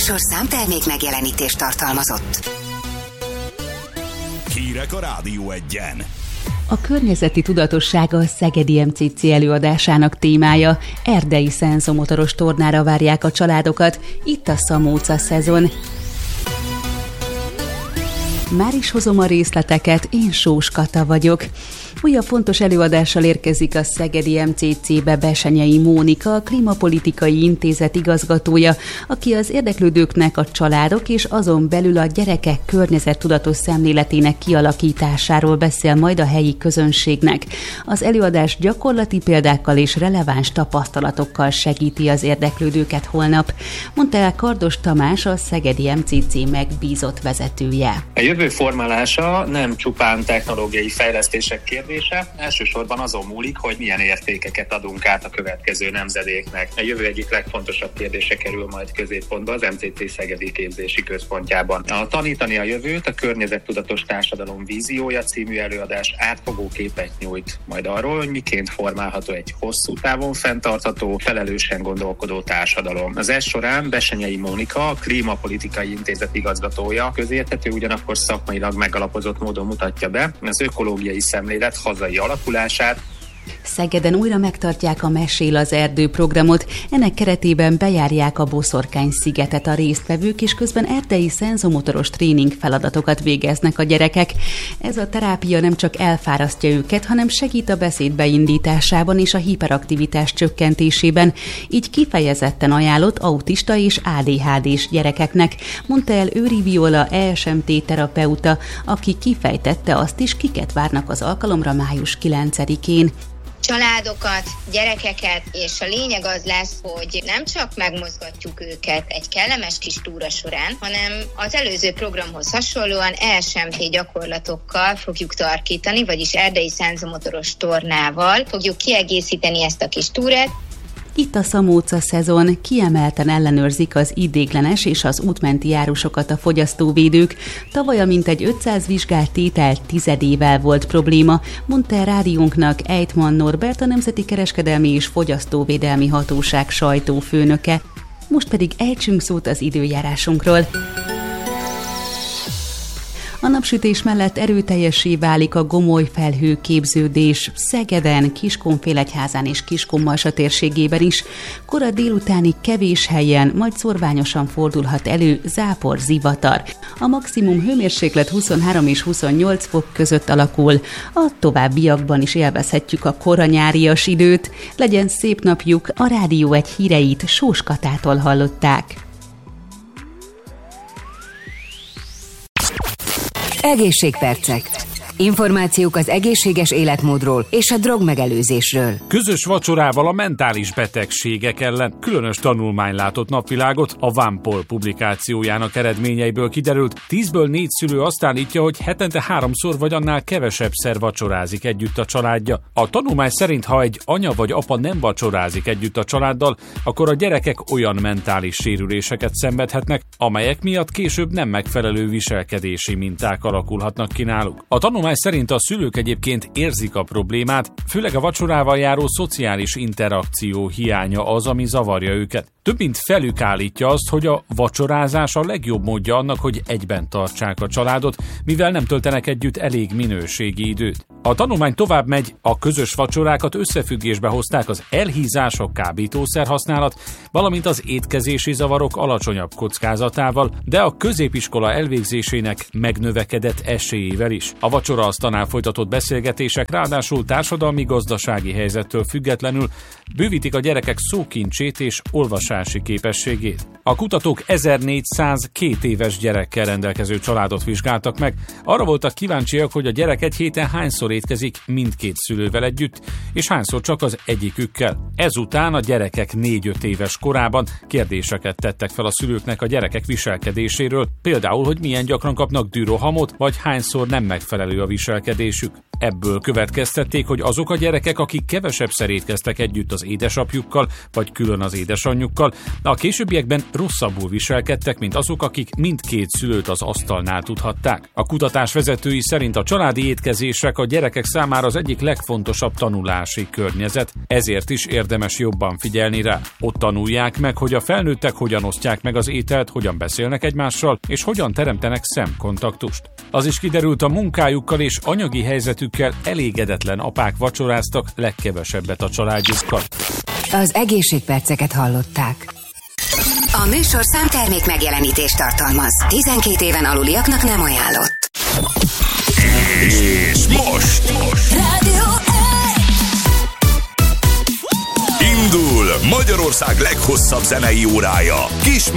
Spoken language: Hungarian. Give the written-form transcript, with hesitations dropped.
műsor számtermék megjelenítést tartalmazott. Hírek a Rádió Egyen. A környezeti tudatosság a Szegedi MCC előadásának témája. Erdei szenzomotoros tornára várják a családokat. Itt a Szamóca szezon. Már is hozom a részleteket, én Sós Kata vagyok. Újabb fontos előadással érkezik a Szegedi MCC-be Bessenyei Mónika, a Klímapolitikai Intézet igazgatója, aki az érdeklődőknek a családok és azon belül a gyerekek környezettudatos szemléletének kialakításáról beszél majd a helyi közönségnek. Az előadás gyakorlati példákkal és releváns tapasztalatokkal segíti az érdeklődőket holnap, mondta el Kardos Tamás, a Szegedi MCC megbízott vezetője. A jövő formálása nem csupán technológiai fejlesztések kérdése, elsősorban azon múlik, hogy milyen értékeket adunk át a következő nemzedéknek. A jövő egyik legfontosabb kérdése kerül majd középpontba az MCC Szegedi Képzési Központjában. A Tanítani a jövőt, a környezettudatos társadalom víziója című előadás átfogó képet nyújt majd arról, hogy miként formálható egy hosszú távon fenntartható, felelősen gondolkodó társadalom. Az ez során Bessenyei Mónika, a Klímapolitikai Intézet igazgatója közérthető, ugyanakkor szakmailag megalapozott módon mutatja be az ökológiai szemlélet hazai alakulását. Szegeden újra megtartják a Mesél az erdő programot, ennek keretében bejárják a Boszorkány-szigetet a résztvevők, és közben erdei szenzomotoros tréning feladatokat végeznek a gyerekek. Ez a terápia nem csak elfárasztja őket, hanem segít a beszéd beindításában és a hiperaktivitás csökkentésében, így kifejezetten ajánlott autista és ADHD-s gyerekeknek, mondta el Őri Viola ESMT terapeuta, aki kifejtette azt is, kiket várnak az alkalomra május 9-én. Családokat, gyerekeket, és a lényeg az lesz, hogy nem csak megmozgatjuk őket egy kellemes kis túra során, hanem az előző programhoz hasonlóan ESMT gyakorlatokkal fogjuk tarkítani, vagyis erdei szenzomotoros tornával fogjuk kiegészíteni ezt a kis túrát. Itt a Szamóca szezon, kiemelten ellenőrzik az idéglenes és az útmenti járusokat a fogyasztóvédők. Tavaly a mintegy 500 vizsgált tétel tizedével volt probléma, mondta a rádiónknak Ejtman Norbert, a Nemzeti Kereskedelmi és Fogyasztóvédelmi Hatóság sajtófőnöke. Most pedig ejtsünk szót az időjárásunkról. A napsütés mellett erőteljessé válik a gomoly felhőképződés Szegeden, Kiskunfélegyházán és Kiskunmalsa térségében is. Kora délutánig kevés helyen, majd szorványosan fordulhat elő zápor, zivatar. A maximum hőmérséklet 23 és 28 fok között alakul. A továbbiakban is élvezhetjük a kora nyárias időt. Legyen szép napjuk, a Rádió Egy híreit Sós Katától hallották. Egészségpercek. Információk az egészséges életmódról és a drogmegelőzésről. Közös vacsorával a mentális betegségek ellen különös tanulmány látott napvilágot, a VAMPOL publikációjának eredményeiből kiderült, 10-ből 4 szülő azt állítja, hogy hetente 3-szor vagy annál kevesebbszer vacsorázik együtt a családja. A tanulmány szerint, ha egy anya vagy apa nem vacsorázik együtt a családdal, akkor a gyerekek olyan mentális sérüléseket szenvedhetnek, amelyek miatt később nem megfelelő viselkedési minták alakulhatnak ki náluk. A tanulmány szerint a szülők egyébként érzik a problémát, főleg a vacsorával járó szociális interakció hiánya az, ami zavarja őket. Több mint felük állítja azt, hogy a vacsorázás a legjobb módja annak, hogy egyben tartsák a családot, mivel nem töltenek együtt elég minőségi időt. A tanulmány tovább megy, a közös vacsorákat összefüggésbe hozták az elhízás, a kábítószer használat, valamint az étkezési zavarok alacsonyabb kockázatával, de a középiskola elvégzésének megnövekedett esélyével is. A vacsoraasztalnál folytatott beszélgetések ráadásul társadalmi-gazdasági helyzettől függetlenül bővítik a gyerekek szókincsét és olvasási képességét. A kutatók 1402 éves gyerekkel rendelkező családot vizsgáltak meg. Arra voltak kíváncsiak, hogy a gyerek egy héten hányszor étkezik mindkét szülővel együtt, és hányszor csak az egyikükkel. Ezután a gyerekek 4-5 éves korában kérdéseket tettek fel a szülőknek a gyerekek viselkedéséről, például, hogy milyen gyakran kapnak dűrohamot, vagy hányszor nem megfelelő a viselkedésük. Ebből következtették, hogy azok a gyerekek, akik kevesebbszer étkeztek együtt az édesapjukkal, vagy külön az édesanyjukkal, a későbbiekben rosszabbul viselkedtek, mint azok, akik mindkét szülőt az asztalnál tudhatták. A kutatás vezetői szerint a családi étkezések a gyerekek számára az egyik legfontosabb tanulási környezet, ezért is érdemes jobban figyelni rá. Ott tanulják meg, hogy a felnőttek hogyan osztják meg az ételt, hogyan beszélnek egymással, és hogyan teremtenek szemkontaktust. Az is kiderült, a munkájukkal és anyagi helyzetükkel elégedetlen apák vacsoráztak legkevesebbet a családjukkal. Az egészségperceket hallották. A műsor számtermék megjelenítést tartalmaz. 12 éven aluliaknak nem ajánlott. És most Rádió indul Magyarország leghosszabb zenei órája. Kis